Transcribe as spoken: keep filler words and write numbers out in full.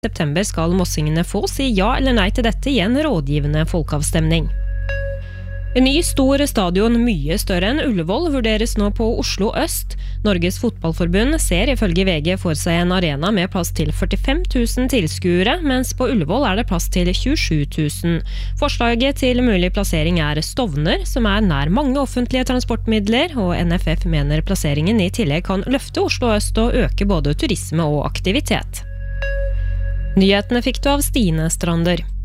september skal mossingene få si ja eller nei til dette i en rådgivende folkeavstemning. En ny stor stadion, mye større enn Ullevål, vurderes nå på Oslo Øst. Norges fotballforbund ser ifølge V G for seg en arena med plass til førtifem tusen tilskuere, mens på Ullevål er det plass til tjuesju tusen. Forslaget til mulig plassering er Stovner, som er nær mange offentlige transportmidler, og N F F mener plasseringen i tillegg kan løfte Oslo Øst og øke både turisme og aktivitet. Nyhetene fikk du av Stine Strander.